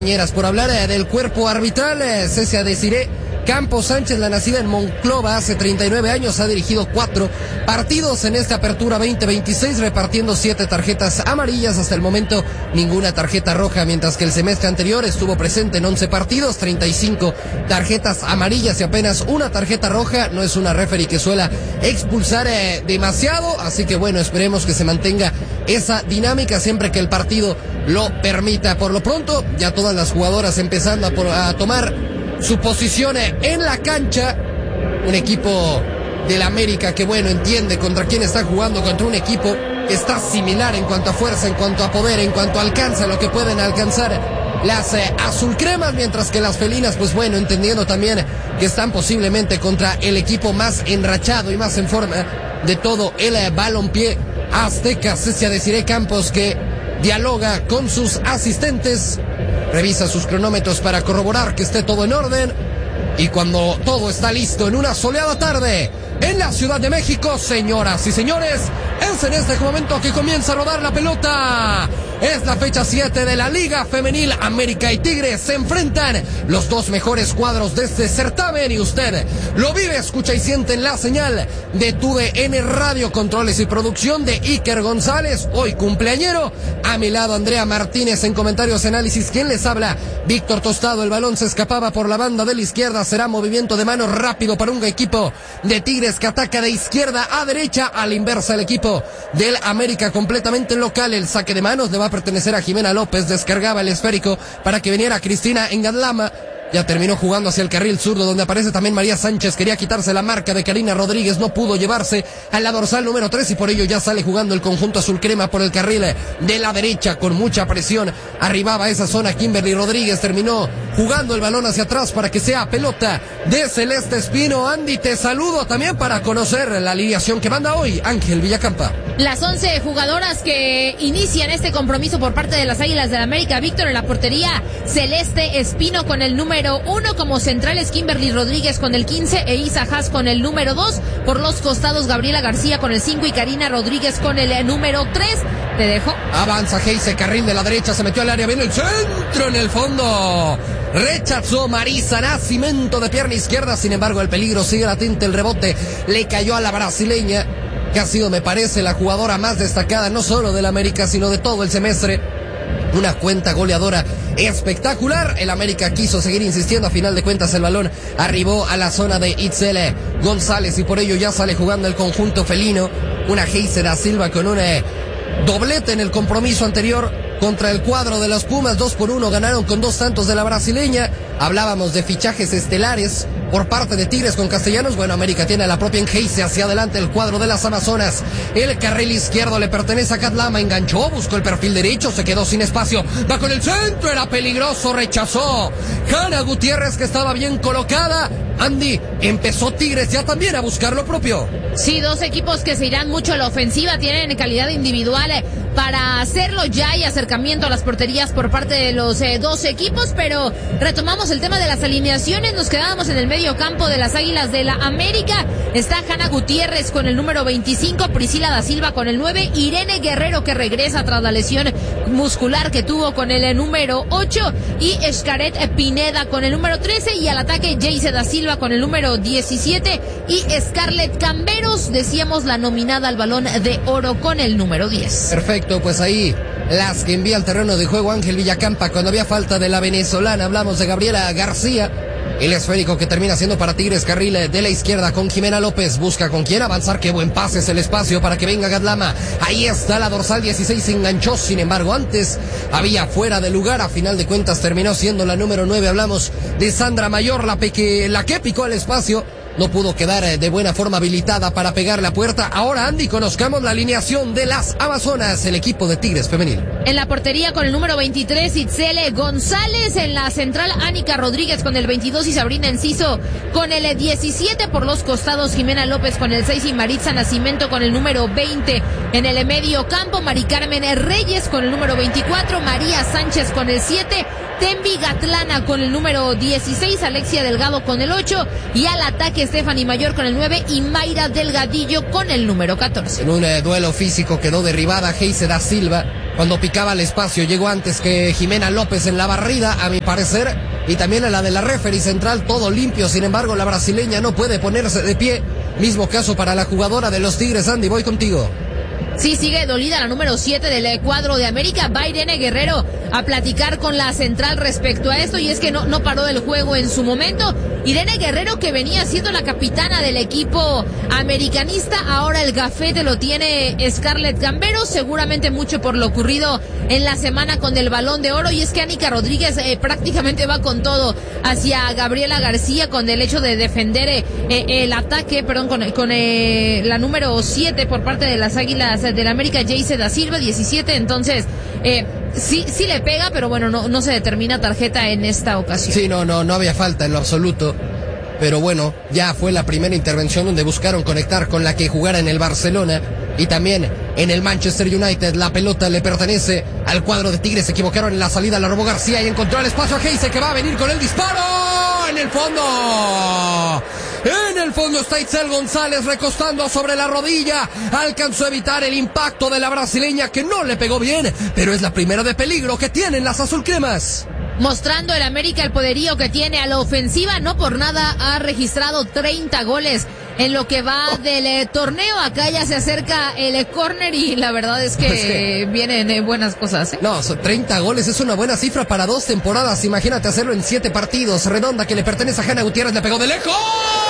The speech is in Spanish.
Por hablar del cuerpo arbitral, Cecia Desiree Campos Sánchez, la nacida en Monclova hace 39 años, ha dirigido 4 partidos en esta apertura 2026, repartiendo 7 tarjetas amarillas. Hasta el momento ninguna tarjeta roja, mientras que el semestre anterior estuvo presente en 11 partidos, 35 tarjetas amarillas y apenas una tarjeta roja. No es una referee que suela expulsar demasiado, así que bueno, esperemos que se mantenga esa dinámica siempre que el partido lo permita. Por lo pronto, ya todas las jugadoras empezando a tomar su posición en la cancha. Un equipo del América que bueno, entiende contra quién está jugando, contra un equipo que está similar en cuanto a fuerza, en cuanto a poder, en cuanto a alcance, lo que pueden alcanzar las azulcremas, mientras que las felinas, pues bueno, entendiendo también que están posiblemente contra el equipo más enrachado y más en forma de todo el balompié azteca. Cecia Desiree Campos, que dialoga con sus asistentes, revisa sus cronómetros para corroborar que esté todo en orden. Y cuando todo está listo en una soleada tarde en la Ciudad de México, señoras y señores, es en este momento que comienza a rodar la pelota. Es la fecha 7 de la Liga Femenil. América y Tigres se enfrentan, los dos mejores cuadros de este certamen, y usted lo vive, escucha y siente en la señal de TUDN Radio. Controles y producción de Iker González, hoy cumpleañero. A mi lado Andrea Martínez en comentarios, análisis. ¿Quién les habla? Víctor Tostado. El balón se escapaba por la banda de la izquierda. Será movimiento de mano rápido para un equipo de Tigres que ataca de izquierda a derecha. A la inversa el equipo del América completamente local. El saque de manos le va a pertenecer a Jimena López. Descargaba el esférico para que viniera Cristina Engadlama. Ya terminó jugando hacia el carril zurdo, donde aparece también María Sánchez. Quería quitarse la marca de Karina Rodríguez, no pudo llevarse a la dorsal número 3 y por ello ya sale jugando el conjunto azul crema por el carril de la derecha con mucha presión. Arribaba esa zona Kimberly Rodríguez, terminó jugando el balón hacia atrás para que sea pelota de Celeste Espino. Andy, te saludo también para conocer la alineación que manda hoy Ángel Villacampa. Las 11 jugadoras que inician este compromiso por parte de las Águilas del América. Víctor en la portería, Celeste Espino con el número 1, como centrales Kimberly Rodríguez con el 15 e Isa Haas con el número 2. Por los costados Gabriela García con el 5 y Karina Rodríguez con el número 3. Te dejo. Avanza Heise, carril de la derecha, se metió al área, viene el centro en el fondo. Rechazó Marisa Nascimento de pierna izquierda, sin embargo el peligro sigue latente, el rebote le cayó a la brasileña, que ha sido, me parece, la jugadora más destacada no solo del América, sino de todo el semestre. Una cuenta goleadora espectacular. El América quiso seguir insistiendo. A final de cuentas el balón arribó a la zona de Itzel González y por ello ya sale jugando el conjunto felino. Una Heise da Silva con un doblete en el compromiso anterior contra el cuadro de los Pumas. 2-1, ganaron con 2 tantos de la brasileña. Hablábamos de fichajes estelares por parte de Tigres con Castellanos. Bueno, América tiene a la propia Heise hacia adelante el cuadro de las Amazonas. El carril izquierdo le pertenece a Catlama, enganchó, buscó el perfil derecho, se quedó sin espacio, va con el centro, era peligroso, rechazó Hanna Gutiérrez, que estaba bien colocada. Andy, empezó Tigres ya también a buscar lo propio. Sí, dos equipos que se irán mucho a la ofensiva, tienen calidad individual para hacerlo ya, y acercamiento a las porterías por parte de los dos equipos. Pero retomamos el tema de las alineaciones, nos quedábamos en el medio campo de las Águilas de la América. Está Hanna Gutiérrez con el número 25, Priscila da Silva con el 9, Irene Guerrero, que regresa tras la lesión muscular que tuvo, con el número 8, y Xcaret Pineda con el número 13, y al ataque Jayce da Silva con el número 17 y Scarlett Camberos, decíamos, la nominada al Balón de Oro con el número 10. Perfecto, pues ahí las que envía al terreno de juego Ángel Villacampa cuando había falta de la venezolana. Hablamos de Gabriela García. El esférico que termina siendo para Tigres, carril de la izquierda con Jimena López. Busca con quién avanzar. Qué buen pase, es el espacio para que venga Gadlama. Ahí está la dorsal 16, se enganchó. Sin embargo, antes había fuera de lugar. A final de cuentas terminó siendo la número 9. Hablamos de Sandra Mayor, la que picó el espacio. No pudo quedar de buena forma habilitada para pegar la puerta. Ahora, Andy, conozcamos la alineación de las Amazonas, el equipo de Tigres femenil. En la portería con el número 23, Itzel González. En la central, Ánica Rodríguez con el 22 y Sabrina Enciso con el 17. Por los costados, Jimena López con el 6 y Maritza Nascimento con el número 20. En el medio campo, Mari Carmen Reyes con el número 24, María Sánchez con el 7, Tembi Gatlana con el número 16, Alexia Delgado con el 8, y al ataque Stephanie Mayor con el 9 y Mayra Delgadillo con el número 14. En un duelo físico quedó derribada Heise da Silva cuando picaba el espacio. Llegó antes que Jimena López en la barrida, a mi parecer, y también en la de la referee central, todo limpio. Sin embargo, la brasileña no puede ponerse de pie. Mismo caso para la jugadora de los Tigres. Andy, voy contigo. Sí, sigue dolida la número 7 del cuadro de América. Va Irene Guerrero a platicar con la central respecto a esto, y es que no paró el juego en su momento. Irene Guerrero, que venía siendo la capitana del equipo americanista, ahora el gafete lo tiene Scarlett Gambero, seguramente mucho por lo ocurrido en la semana con el Balón de Oro, y es que Anica Rodríguez prácticamente va con todo hacia Gabriela García con el hecho de defender el ataque, con la número 7 por parte de las Águilas del América, Jayce da Silva, 17, entonces sí le pega, pero bueno, no se determina tarjeta en esta ocasión. Sí, no había falta en lo absoluto. Pero bueno, ya fue la primera intervención donde buscaron conectar con la que jugara en el Barcelona y también en el Manchester United. La pelota le pertenece al cuadro de Tigres. Se equivocaron en la salida, la robó García y encontró el espacio a Heise, que va a venir con el disparo. En el fondo está Itzel González recostando sobre la rodilla. Alcanzó a evitar el impacto de la brasileña, que no le pegó bien, pero es la primera de peligro que tienen las azulcremas. Mostrando el América el poderío que tiene a la ofensiva, no por nada ha registrado 30 goles en lo que va del torneo. Acá ya se acerca el córner y la verdad es que vienen buenas cosas. No, 30 goles es una buena cifra para 2 temporadas. Imagínate hacerlo en 7 partidos. Redonda, que le pertenece a Hanna Gutiérrez, le pegó de lejos.